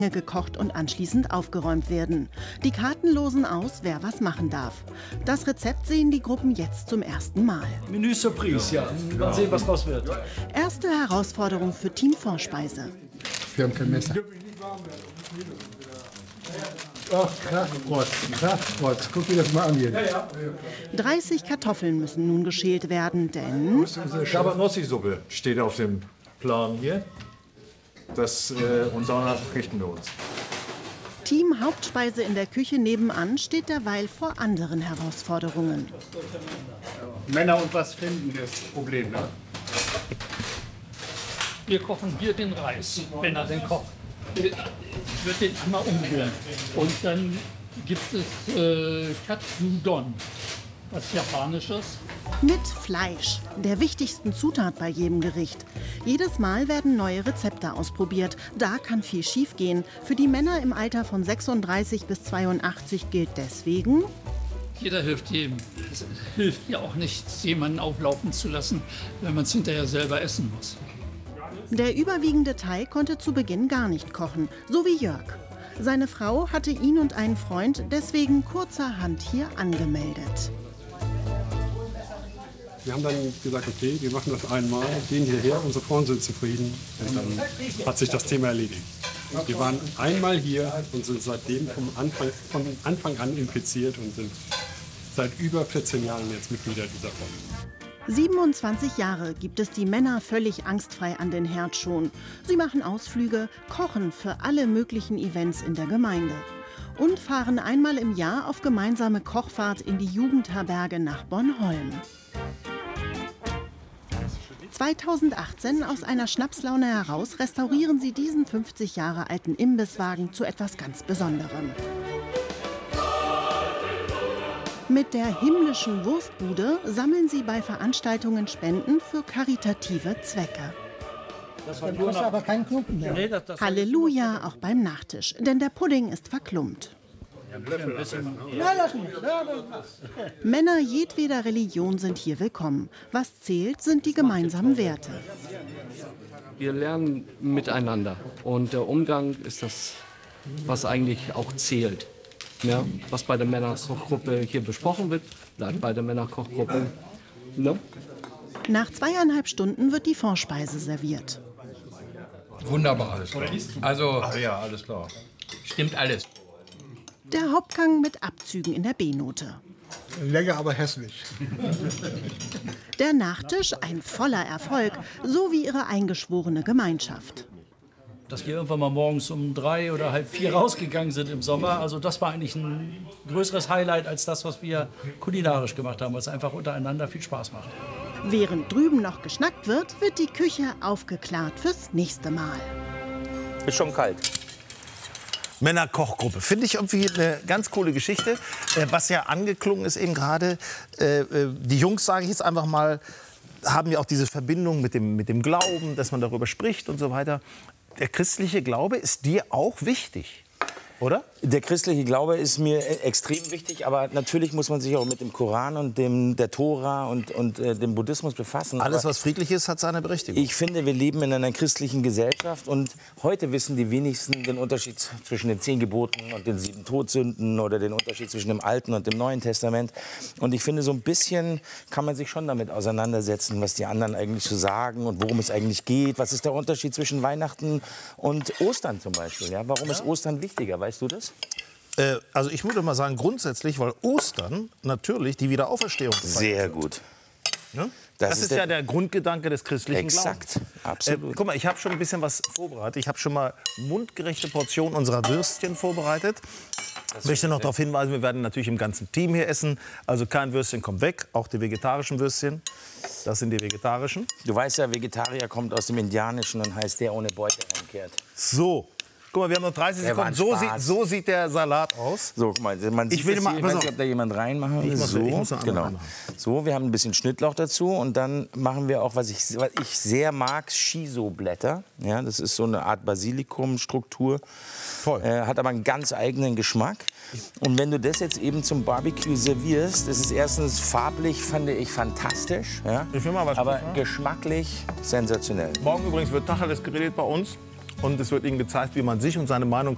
gekocht und anschließend aufgeräumt werden. Die Karten losen aus, wer was machen darf. Das Rezept sehen die Gruppen jetzt zum ersten Mal. Menü Surprise, ja. Mal sehen, was draus wird. Erste Herausforderung für Team Vorspeise. Wir haben kein Messer. Ach, Kraftrotz. Guck dir das mal an hier. 30 Kartoffeln müssen nun geschält werden, denn Schabernossi-Suppe steht auf dem Plan hier. Und danach richten wir uns. Team Hauptspeise in der Küche nebenan steht derweil vor anderen Herausforderungen. Männer und was finden, ist das Problem, ne? Wir kochen hier den Reis, wenn er denn kocht. Ich würde den einmal umrühren. Und dann gibt es Katsudon, was Japanisches. Mit Fleisch, der wichtigsten Zutat bei jedem Gericht. Jedes Mal werden neue Rezepte ausprobiert. Da kann viel schiefgehen. Für die Männer im Alter von 36 bis 82 gilt deswegen: Jeder hilft jedem. Es hilft ja auch nichts, jemanden auflaufen zu lassen, wenn man es hinterher selber essen muss. Der überwiegende Teil konnte zu Beginn gar nicht kochen, so wie Jörg. Seine Frau hatte ihn und einen Freund deswegen kurzerhand hier angemeldet. Wir haben dann gesagt, okay, wir machen das einmal, gehen hierher, unsere Frauen sind zufrieden und dann hat sich das Thema erledigt. Wir waren einmal hier und sind seitdem von Anfang an infiziert und sind seit über 14 Jahren jetzt Mitglieder dieser Firma. 27 Jahre gibt es die Männer völlig angstfrei an den Herd schon. Sie machen Ausflüge, kochen für alle möglichen Events in der Gemeinde und fahren einmal im Jahr auf gemeinsame Kochfahrt in die Jugendherberge nach Bornholm. 2018 aus einer Schnapslaune heraus restaurieren sie diesen 50 Jahre alten Imbisswagen zu etwas ganz Besonderem. Mit der himmlischen Wurstbude sammeln sie bei Veranstaltungen Spenden für karitative Zwecke. Dann brauchst du aber keinen Klumpen mehr. Nee, Halleluja auch beim Nachtisch, denn der Pudding ist verklumpt. Ja, lass mich. Ja, Männer jedweder Religion sind hier willkommen. Was zählt, sind die gemeinsamen Werte. Wir lernen miteinander und der Umgang ist das, was eigentlich auch zählt. Ja, was bei der Männerkochgruppe hier besprochen wird, bleibt bei der Männerkochgruppe. Ne? Nach 2,5 Stunden wird die Vorspeise serviert. Wunderbar alles. Also, Ja, alles klar. stimmt alles. Der Hauptgang mit Abzügen in der B-Note. Lecker, aber hässlich. Der Nachtisch ein voller Erfolg, so wie ihre eingeschworene Gemeinschaft. Dass wir irgendwann mal morgens um 3 oder halb 4 rausgegangen sind im Sommer, also das war eigentlich ein größeres Highlight als das, was wir kulinarisch gemacht haben, weil es einfach untereinander viel Spaß macht. Während drüben noch geschnackt wird, wird die Küche aufgeklärt fürs nächste Mal. Ist schon kalt. Männerkochgruppe. Finde ich irgendwie eine ganz coole Geschichte. Was ja angeklungen ist eben gerade, die Jungs, sage ich jetzt einfach mal, haben ja auch diese Verbindung mit dem Glauben, dass man darüber spricht und so weiter. Der christliche Glaube ist dir auch wichtig, oder? Der christliche Glaube ist mir extrem wichtig, aber natürlich muss man sich auch mit dem Koran und der Tora und dem Buddhismus befassen. Alles, was friedlich ist, hat seine Berechtigung. Ich finde, wir leben in einer christlichen Gesellschaft und heute wissen die wenigsten den Unterschied zwischen den 10 Geboten und den 7 Todsünden oder den Unterschied zwischen dem Alten und dem Neuen Testament. Und ich finde, so ein bisschen kann man sich schon damit auseinandersetzen, was die anderen eigentlich so sagen und worum es eigentlich geht. Was ist der Unterschied zwischen Weihnachten und Ostern zum Beispiel? Ja? Warum ist Ostern wichtiger? Weißt du das? Also ich würde mal sagen grundsätzlich, weil Ostern natürlich die Wiederauferstehung ist. Sehr gut. Ne? Das ist ja der Grundgedanke des christlichen Glaubens. Exakt, absolut. Guck mal, ich habe schon ein bisschen was vorbereitet. Ich habe schon mal mundgerechte Portionen unserer Würstchen vorbereitet. Ich möchte noch darauf hinweisen, wir werden natürlich im ganzen Team hier essen. Also kein Würstchen kommt weg, auch die vegetarischen Würstchen. Das sind die vegetarischen. Du weißt ja, Vegetarier kommt aus dem Indianischen und heißt der ohne Beute heimkehrt. So. Guck mal, wir haben noch 30 Sekunden. So sieht der Salat aus. So, guck mal, man sieht, ich weiß nicht, ob da jemand reinmachen will. Genau. So, wir haben ein bisschen Schnittlauch dazu und dann machen wir auch, was ich sehr mag, Shiso-Blätter. Ja, das ist so eine Art Basilikumstruktur. Toll. Hat aber einen ganz eigenen Geschmack. Und wenn du das jetzt eben zum Barbecue servierst, das ist erstens farblich, fand ich fantastisch. Ja? Ich will mal was aber machen. Geschmacklich sensationell. Morgen übrigens wird Tacheles geredet bei uns. Und es wird Ihnen gezeigt, wie man sich und seine Meinung